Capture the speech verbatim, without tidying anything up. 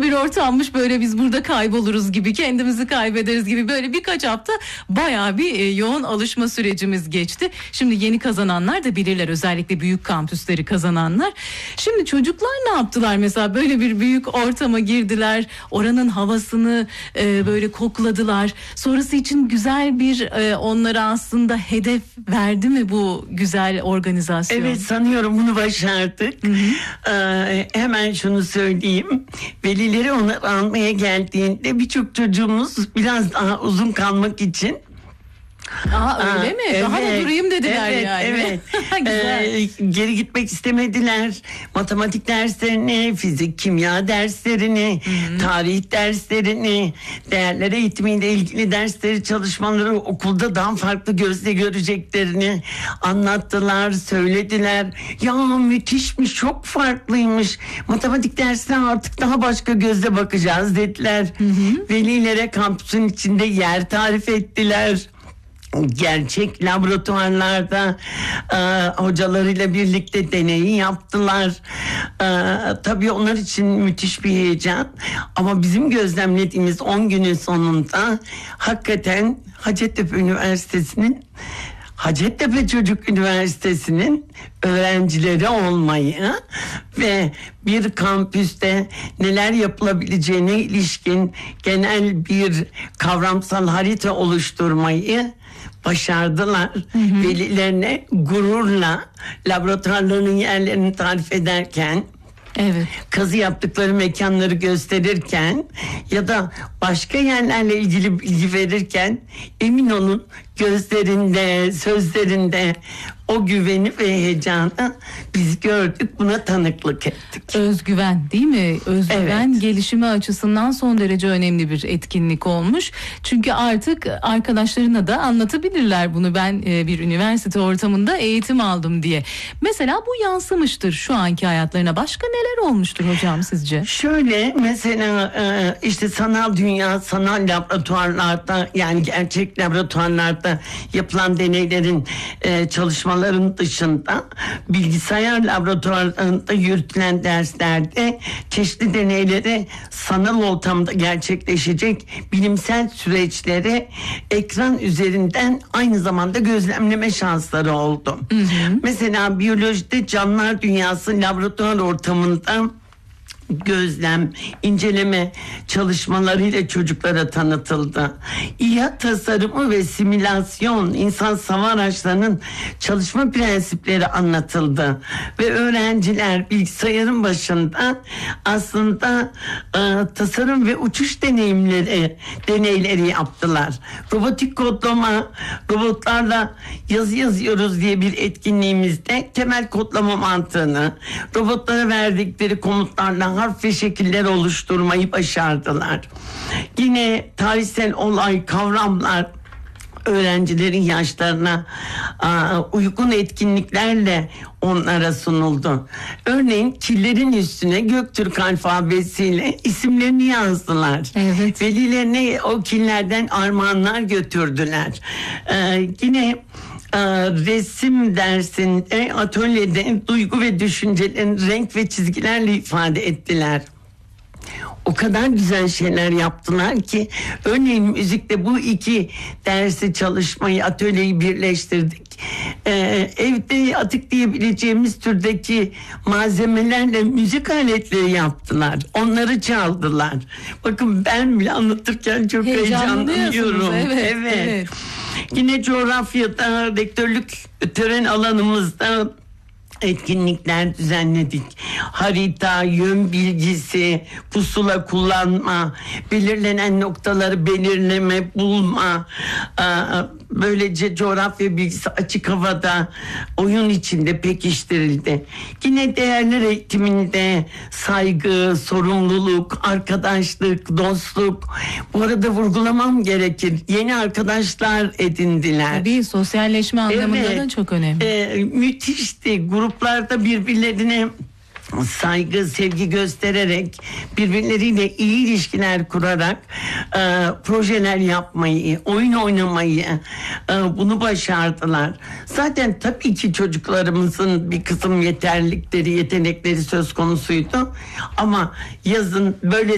bir ortammış, böyle biz burada kayboluruz gibi, kendimizi kaybederiz gibi, böyle birkaç hafta bayağı bir e, yoğun alışma sürecimiz geçti. Şimdi yeni kazananlar da bilirler, özellikle büyük kampüsleri kazananlar. Şimdi çocuklar ne yaptılar mesela, böyle bir büyük ortama girdiler, oranın havasını e, böyle kokladılar. Sonrası için güzel bir e, onlara aslında hedef verdi mi bu güzel organizasyon? Evet, sanıyorum bunu başardık. Hı hı. Ee, hemen şunu söyleyeyim. Velileri onu almaya geldiğinde birçok çocuğumuz biraz daha uzun kalmak için Aa, öyle Aa, mi? Evet, daha da durayım dediler evet, yani. Evet. ee, geri gitmek istemediler. Matematik derslerini, fizik, kimya derslerini, Hı-hı. tarih derslerini, değerler eğitimiyle ilgili dersleri, çalışmaları okulda daha farklı gözle göreceklerini anlattılar, söylediler. Ya müthişmiş, çok farklıymış. Matematik dersine artık daha başka gözle bakacağız dediler. Hı-hı. Velilere kampüsün içinde yer tarif ettiler. Gerçek laboratuvarlarda e, hocalarıyla birlikte deneyi yaptılar. E, tabii onlar için müthiş bir heyecan. Ama bizim gözlemlediğimiz on günün sonunda hakikaten Hacettepe Üniversitesi'nin Hacettepe Çocuk Üniversitesi'nin öğrencileri olmayı ve bir kampüste neler yapılabileceğine ilişkin genel bir kavramsal harita oluşturmayı başardılar. Hı hı. Velilerine gururla laboratuvarlarının yerlerini tarif ederken, evet, kazı yaptıkları mekanları gösterirken ya da başka yerlerle ilgili bilgi verirken emin olun gözlerinde, sözlerinde o güveni ve heyecanı biz gördük, buna tanıklık ettik. Özgüven, değil mi? Özgüven evet. gelişimi açısından son derece önemli bir etkinlik olmuş. Çünkü artık arkadaşlarına da anlatabilirler bunu, ben bir üniversite ortamında eğitim aldım diye. Mesela bu yansımıştır şu anki hayatlarına. Başka neler olmuştur hocam sizce? Şöyle mesela işte sanal dünya, sanal laboratuvarlarda, yani gerçek laboratuvarlarda yapılan deneylerin çalışmaları dışında bilgisayar laboratuvarlarında yürütülen derslerde çeşitli deneyleri sanal ortamda gerçekleşecek bilimsel süreçleri ekran üzerinden aynı zamanda gözlemleme şansları oldu. Hı hı. Mesela biyolojide canlılar dünyası laboratuvar ortamında gözlem, inceleme çalışmalarıyla çocuklara tanıtıldı. İHA tasarımı ve simülasyon, insan hava araçlarının çalışma prensipleri anlatıldı. Ve öğrenciler bilgisayarın başında aslında e, tasarım ve uçuş deneyimleri, deneyleri yaptılar. Robotik kodlama, robotlarla yazı yazıyoruz diye bir etkinliğimizde temel kodlama mantığını, robotlara verdikleri komutlarla harf ve şekiller oluşturmayı başardılar. Yine tarihsel olay, kavramlar öğrencilerin yaşlarına a, uygun etkinliklerle onlara sunuldu. Örneğin killerin üstüne Göktürk alfabesiyle isimlerini yazdılar. Evet. Velilerine o killerden armağanlar götürdüler. Ee, yine resim dersinde, atölyede duygu ve düşüncelerini renk ve çizgilerle ifade ettiler. O kadar güzel şeyler yaptılar ki, örneğin müzikte bu iki dersi çalışmayı, atölyeyi birleştirdik. Ee, evde atık diyebileceğimiz türdeki malzemelerle müzik aletleri yaptılar. Onları çaldılar. Bakın ben bile anlatırken çok heyecanlanıyorum. Evet, evet. evet. Yine coğrafyada, rektörlük tören alanımızda etkinlikler düzenledik. Harita, yön bilgisi, pusula kullanma, belirlenen noktaları belirleme, bulma, böylece coğrafya bilgisi açık havada, oyun içinde pekiştirildi. Yine değerler eğitiminde saygı, sorumluluk, arkadaşlık, dostluk. Bu arada vurgulamam gerekir. Yeni arkadaşlar edindiler. Tabii sosyalleşme anlamında evet, da çok önemli. E, müthişti. Gruplarda birbirlerine saygı, sevgi göstererek, birbirleriyle iyi ilişkiler kurarak e, projeler yapmayı, oyun oynamayı, e, bunu başardılar. Zaten tabii ki çocuklarımızın bir kısım yeterlilikleri, yetenekleri söz konusuydu. Ama yazın böyle